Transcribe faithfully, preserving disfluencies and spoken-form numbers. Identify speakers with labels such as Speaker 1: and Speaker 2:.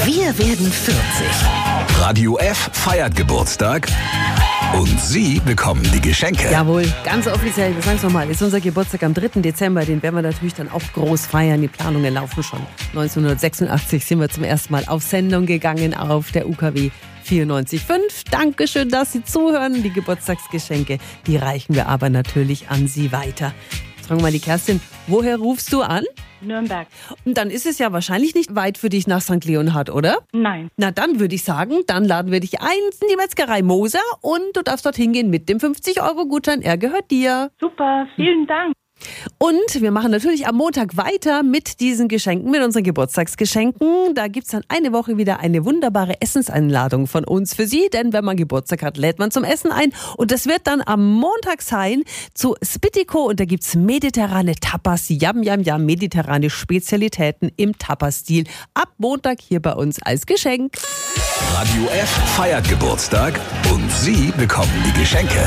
Speaker 1: Wir werden vierzig. Radio F feiert Geburtstag und Sie bekommen die Geschenke.
Speaker 2: Jawohl, ganz offiziell, wir sagen es nochmal, ist unser Geburtstag am dritten Dezember, den werden wir natürlich dann auch groß feiern. Die Planungen laufen schon. neunzehnhundertsechsundachtzig sind wir zum ersten Mal auf Sendung gegangen auf der U K W vierundneunzig Komma fünf. Dankeschön, dass Sie zuhören. Die Geburtstagsgeschenke, die reichen wir aber natürlich an Sie weiter. Jetzt fragen wir mal die Kerstin, woher rufst du an?
Speaker 3: Nürnberg.
Speaker 2: Und dann ist es ja wahrscheinlich nicht weit für dich nach Sankt Leonhard, oder?
Speaker 3: Nein.
Speaker 2: Na dann würde ich sagen, dann laden wir dich ein in die Metzgerei Moser und du darfst dorthin gehen mit dem fünfzig Euro Gutschein. Er gehört dir.
Speaker 3: Super, vielen Dank.
Speaker 2: Und wir machen natürlich am Montag weiter mit diesen Geschenken, mit unseren Geburtstagsgeschenken. Da gibt's dann eine Woche wieder eine wunderbare Essenseinladung von uns für Sie. Denn wenn man Geburtstag hat, lädt man zum Essen ein. Und das wird dann am Montag sein zu Spittico. Und da gibt's mediterrane Tapas, Yam, Yam, Yam, mediterrane Spezialitäten im Tapas-Stil. Ab Montag hier bei uns als Geschenk.
Speaker 1: Radio F feiert Geburtstag und Sie bekommen die Geschenke.